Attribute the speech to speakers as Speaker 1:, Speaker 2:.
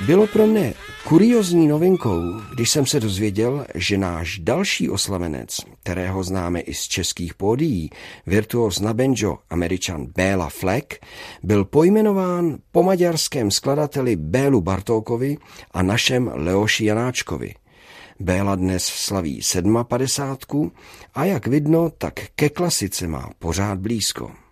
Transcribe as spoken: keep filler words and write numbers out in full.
Speaker 1: Bylo pro mne kuriozní novinkou, když jsem se dozvěděl, že náš další oslavenec, kterého známe i z českých pódií, virtuóz na banjo Američan Béla Fleck, byl pojmenován po maďarském skladateli Bélu Bartókovi a našem Leoši Janáčkovi. Béla dnes slaví padesátku a jak vidno, tak ke klasice má pořád blízko.